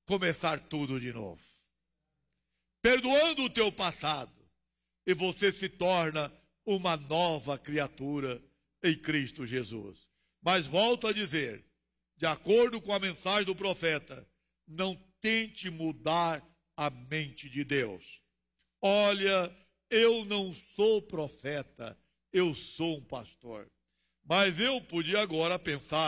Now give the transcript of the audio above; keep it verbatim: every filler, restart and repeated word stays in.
começar tudo de novo. Perdoando o teu passado, e você se torna uma nova criatura em Cristo Jesus. Mas volto a dizer, de acordo com a mensagem do profeta, não tente mudar a mente de Deus. Olha, eu não sou profeta, eu sou um pastor. Mas eu podia agora pensar